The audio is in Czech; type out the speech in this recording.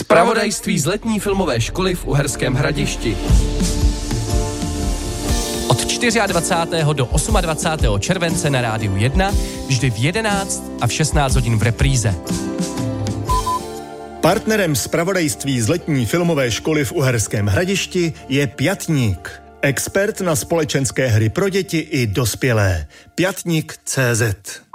Zpravodajství z letní filmové školy v Uherském Hradišti. Od 24. do 28. července na Rádiu 1, vždy v 11 a v 16 hodin v repríze. Partnerem zpravodajství z letní filmové školy v Uherském Hradišti je Pětník. Expert na společenské hry pro děti i dospělé. Pětník.cz